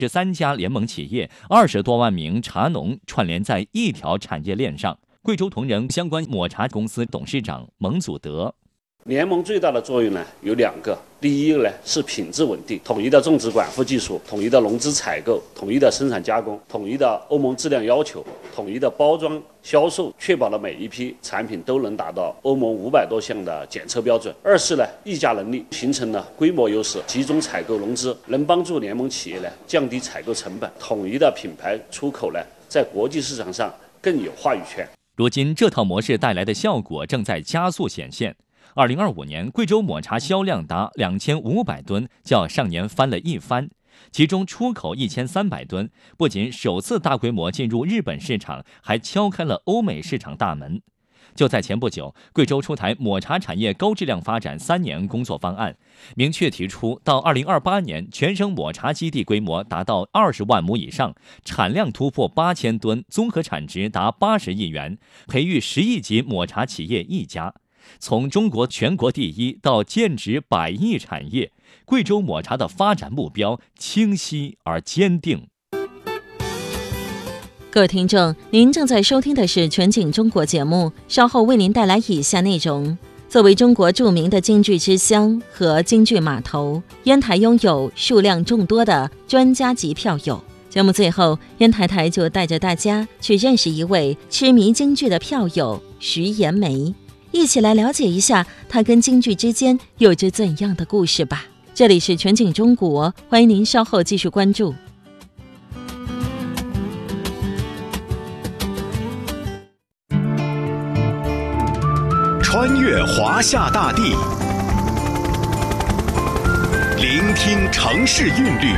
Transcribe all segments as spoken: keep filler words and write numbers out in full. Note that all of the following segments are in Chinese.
十三家联盟企业，二十多万名茶农串联在一条产业链上。贵州同仁相关抹茶公司董事长蒙祖德。 联盟最大的作用呢有两个，第一个呢是品质稳定，统一的种植管护技术，统一的农资采购，统一的生产加工，统一的欧盟质量要求，统一的包装销售，确保了每一批产品都能达到欧盟五百多项的检测标准。二是呢议价能力，形成了规模优势，集中采购融资，能帮助联盟企业呢降低采购成本，统一的品牌出口呢在国际市场上更有话语权。 如今这套模式带来的效果正在加速显现。二零二五年，贵州抹茶销量达两千五百吨，较上年翻了一番。其中出口一千三百吨，不仅首次大规模进入日本市场，还敲开了欧美市场大门。就在前不久，贵州出台抹茶产业高质量发展三年工作方案，明确提出到二零二八年，全省抹茶基地规模达到二十万亩以上，产量突破八千吨，综合产值达八十亿元，培育十亿级抹茶企业一家。从中国全国第一到建值百亿产业，贵州抹茶的发展目标清晰而坚定。 各位听众，您正在收听的是全景中国节目，稍后为您带来以下内容。作为中国著名的京剧之乡和京剧码头，烟台拥有数量众多的专家级票友。节目最后，烟台台就带着大家去认识一位痴迷京剧的票友徐延梅，一起来了解一下他跟京剧之间有着怎样的故事吧。这里是全景中国，欢迎您稍后继续关注。 穿越华夏大地，聆听城市韵律，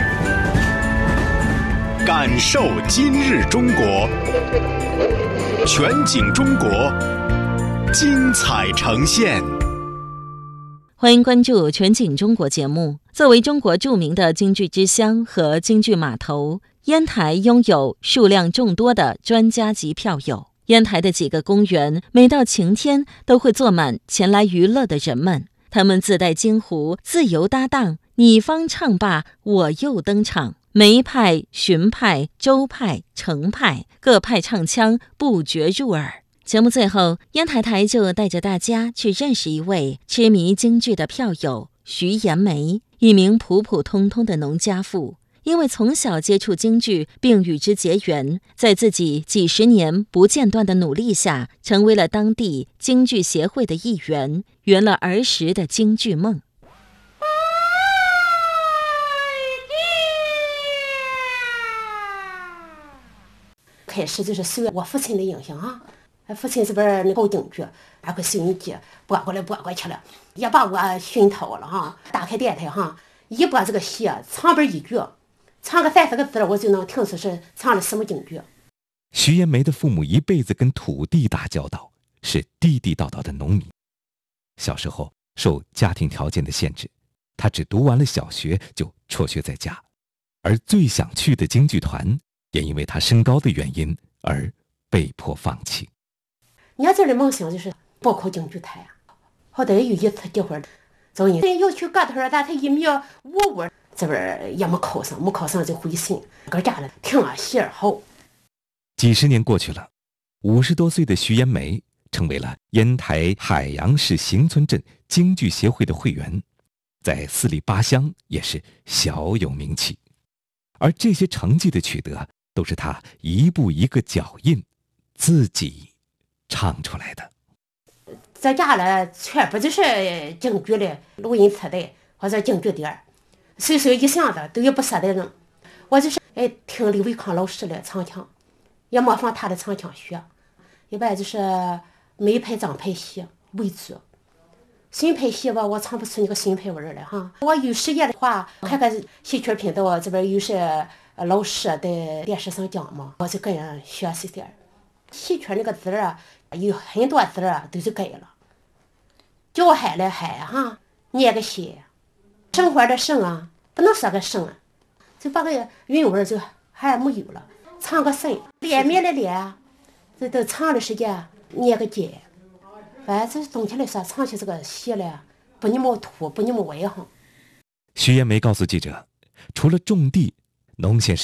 感受今日中国。全景中国，精彩呈现。 欢迎关注全景中国节目。作为中国著名的京剧之乡和京剧码头，烟台拥有数量众多的专家级票友。烟台的几个公园，每到晴天都会坐满前来娱乐的人们，他们自带京胡，自由搭档，你方唱罢我又登场。梅派、荀派、周派、程派，各派唱腔不绝入耳。节目最后，烟台台就带着大家去认识一位痴迷京剧的票友徐延梅，一名普普通通的农家妇。因为从小接触京剧并与之结缘，在自己几十年不间断的努力下，成为了当地京剧协会的一员，圆了儿时的京剧梦。 开始就是受我父亲的影响啊，父亲这边那搞京剧，包括收音机播过来播过去了，也把我熏陶了哈。打开电台哈，一播这个戏，唱本一句。唱个三四个字，我就能听出是唱了什么京剧。 徐延梅的父母一辈子跟土地打交道，是地地道道的农民。小时候受家庭条件的限制，他只读完了小学就辍学在家，而最想去的京剧团也因为他身高的原因而被迫放弃。 年轻的梦想就是报考京剧团，后来有一次机会，走你要去个头，但他一米五五。这边也没考上，没考上就回省，搁家了听了戏儿后。 几十年过去了，五十多岁的徐延梅成为了烟台海洋市行村镇京剧协会的会员，在四里八乡也是小有名气。而这些成绩的取得，都是他一步一个脚印，自己唱出来的。 在家了，全部就是京剧的录音磁带或者京剧碟。随手一箱子都有不舍得扔，我就是哎听李维康老师的唱腔，也模仿他的唱腔学，一般就是梅派张派戏为主，荀派戏吧我唱不出那个荀派味儿来哈。我有时间的话看看戏曲频道这边有些老师在电视上讲嘛，我就跟人学习点。戏曲那个字啊，有很多字啊都是改了，叫海了海哈，念个戏。生活的生啊，不能说个生啊，就把个韵味就还没有了。唱个生，脸面的脸，这都唱的时间念个节，反正总体来说，唱起这个戏来不那么土，不那么外行。 徐延梅告诉记者，除了种地， 农县